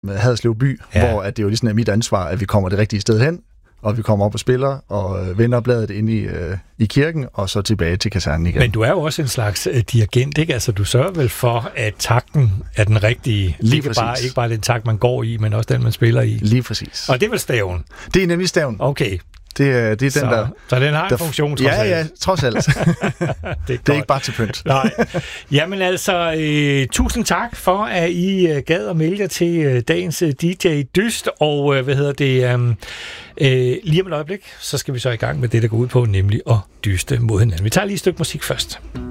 Haderslev by, hvor at det jo ligesom er mit ansvar, at vi kommer det rigtige sted hen, og vi kommer op og spiller, og vender bladet ind i kirken, og så tilbage til kasernen igen. Men du er jo også en slags dirigent, ikke? Altså, du sørger vel for, at takten er den rigtige. Lige præcis. Ikke bare den takt, man går i, men også den, man spiller i. Lige præcis. Og det er vel staven? Det er nemlig staven. Okay. Det er den, der... Så den har en funktion, trods alt? Ja, trods alt. det er ikke bare til pynt. Nej. Jamen altså, tusind tak for, at I gad at melde jer til dagens DJ Dyst, og lige om et øjeblik, så skal vi så i gang med det, der går ud på, nemlig at dyste mod hinanden. Vi tager lige et stykke musik først.